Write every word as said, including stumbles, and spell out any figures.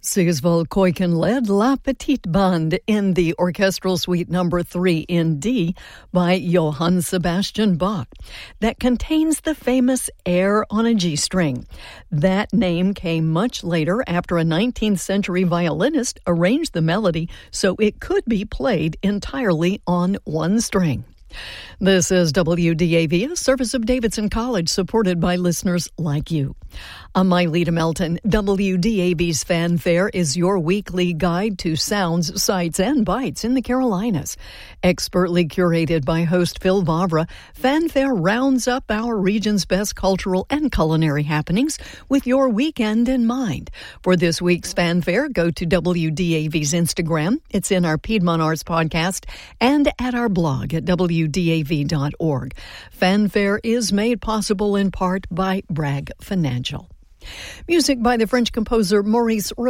Sigismund Kuiken led La Petite Bande in the Orchestral Suite Number three in D by Johann Sebastian Bach that contains the famous air on a G string. That name came much later after a nineteenth century violinist arranged the melody so it could be played entirely on one string. This is W D A V, a service of Davidson College, supported by listeners like you. I'm Myleta Melton. W D A V's Fanfare is your weekly guide to sounds, sights, and bites in the Carolinas. Expertly curated by host Phil Vavra, Fanfare rounds up our region's best cultural and culinary happenings with your weekend in mind. For this week's Fanfare, go to W D A V's Instagram. It's in our Piedmont Arts podcast and at our blog at W D A V dot org. Fanfare is made possible in part by Bragg Financial. Music by the French composer Maurice